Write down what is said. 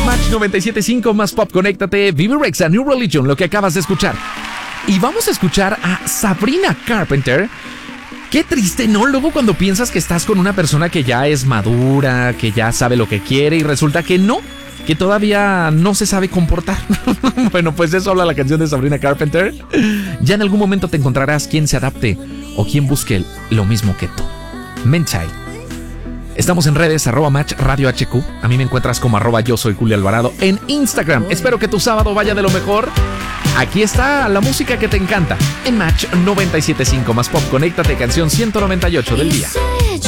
Match 97.5 más pop, conéctate. Vivi Rexha, New Religion, lo que acabas de escuchar. Y vamos a escuchar a Sabrina Carpenter. Qué triste, ¿no? Luego cuando piensas que estás con una persona que ya es madura, que ya sabe lo que quiere y resulta que no, que todavía no se sabe comportar. Bueno, pues eso habla la canción de Sabrina Carpenter. Ya en algún momento te encontrarás quien se adapte o quien busque lo mismo que tú. Menchai. Estamos en redes, @Match Radio HQ. A mí me encuentras como @yo soy Julio Alvarado en Instagram. Espero que tu sábado vaya de lo mejor. Aquí está la música que te encanta en Match 97.5 más pop. Conéctate, canción 198 del día.